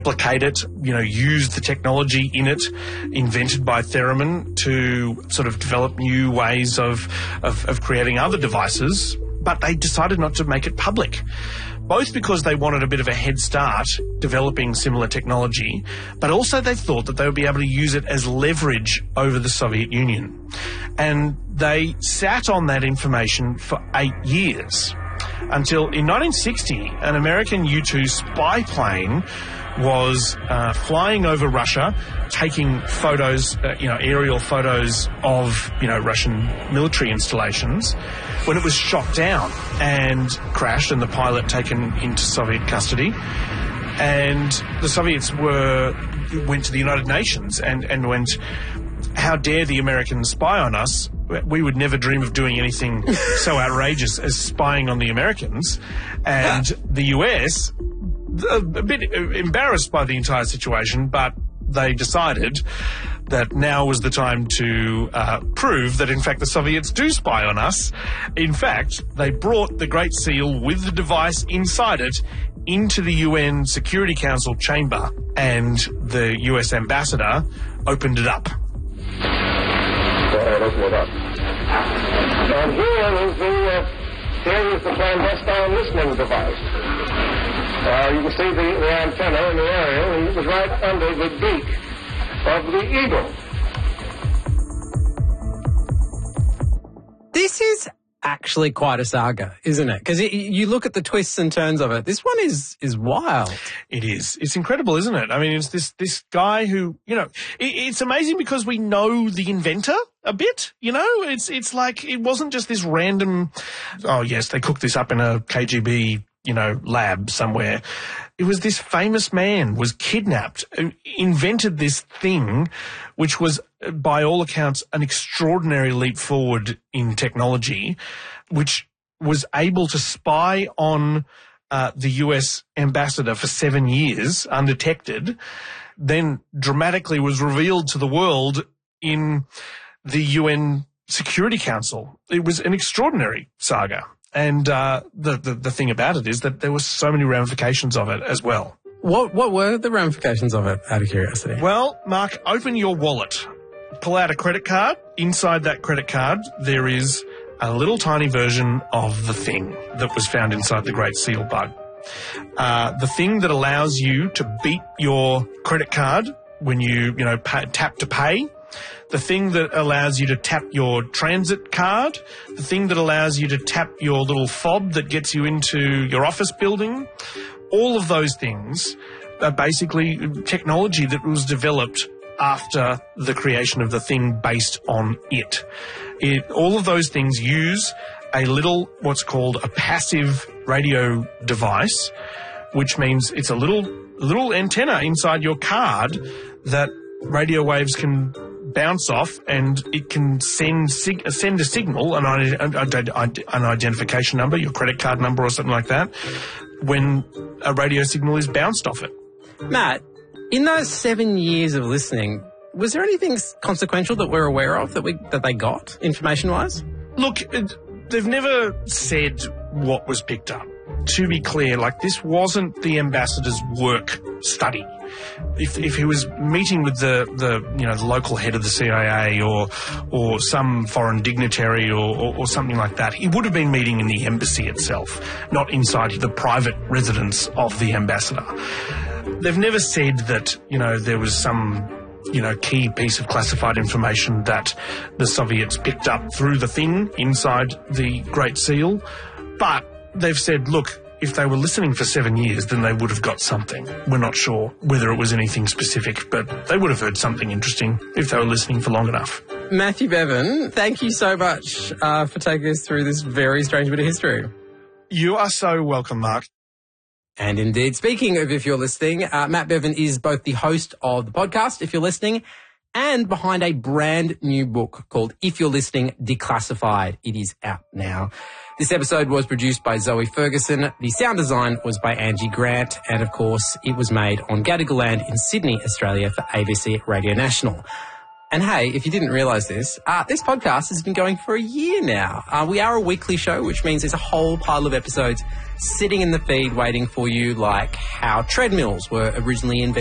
replicate it, use the technology in it invented by Theremin to sort of develop new ways of creating other devices, but they decided not to make it public. Both because they wanted a bit of a head start developing similar technology, but also they thought that they would be able to use it as leverage over the Soviet Union. And they sat on that information for 8 years until in 1960, an American U-2 spy plane was flying over Russia, taking photos, aerial photos of, Russian military installations, when it was shot down and crashed and the pilot taken into Soviet custody. And the Soviets went to the United Nations and went, how dare the Americans spy on us? We would never dream of doing anything so outrageous as spying on the Americans. And the US, a bit embarrassed by the entire situation, but they decided that now was the time to prove that, in fact, the Soviets do spy on us. In fact, they brought the Great Seal with the device inside it into the UN Security Council chamber, and the US ambassador opened it up. Go ahead, open it up. And here is the clandestine listening device. You can see the antenna in the aerial, and it was right under the beak of the eagle. This is actually quite a saga, isn't it? Because you look at the twists and turns of it. This one is wild. It is. It's incredible, isn't it? I mean, it's this guy who, it's amazing because we know the inventor a bit, It's like it wasn't just this random, oh, yes, they cooked this up in a KGB lab somewhere. It was this famous man was kidnapped, invented this thing, which was, by all accounts, an extraordinary leap forward in technology, which was able to spy on the US ambassador for 7 years undetected, then dramatically was revealed to the world in the UN Security Council. It was an extraordinary saga. And the thing about it is that there were so many ramifications of it as well. What were the ramifications of it, out of curiosity? Well, Mark, open your wallet. Pull out a credit card. Inside that credit card, there is a little tiny version of the thing that was found inside the Great Seal bug. The thing that allows you to beat your credit card when you tap to pay. The thing that allows you to tap your transit card, the thing that allows you to tap your little fob that gets you into your office building, all of those things are basically technology that was developed after the creation of the thing based on it. All of those things use a little, what's called a passive radio device, which means it's a little antenna inside your card that radio waves can bounce off, and it can send a signal, an identification number, your credit card number or something like that, when a radio signal is bounced off it. Matt, in those 7 years of listening, was there anything consequential that we're aware of that they got, information-wise? Look, they've never said what was picked up. To be clear, this wasn't the ambassador's work study. If he was meeting with the local head of the CIA or some foreign dignitary or something like that, he would have been meeting in the embassy itself, not inside the private residence of the ambassador. They've never said that, there was some, key piece of classified information that the Soviets picked up through the thing inside the Great Seal, but they've said, look, if they were listening for 7 years, then they would have got something. We're not sure whether it was anything specific, but they would have heard something interesting if they were listening for long enough. Matthew Bevan, thank you so much for taking us through this very strange bit of history. You are so welcome, Mark. And indeed, speaking of If You're Listening, Matt Bevan is both the host of the podcast, If You're Listening, and behind a brand new book called If You're Listening, Declassified. It is out now. This episode was produced by Zoe Ferguson. The sound design was by Angie Grant. And, of course, it was made on Gadigal land in Sydney, Australia for ABC Radio National. And hey, if you didn't realise this podcast has been going for a year now. We are a weekly show, which means there's a whole pile of episodes sitting in the feed waiting for you, like how treadmills were originally invented